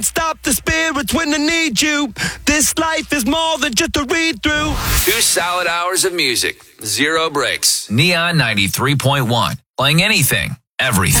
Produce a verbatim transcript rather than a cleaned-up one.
Stop the spirits when they need you. This life is more than just a read-through. Two solid hours of music. Zero breaks. Neon ninety-three point one. Playing anything, everything.